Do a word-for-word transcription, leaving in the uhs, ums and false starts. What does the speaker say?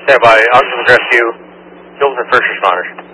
Stand by, Oxygen Rescue, Hilton and first responders.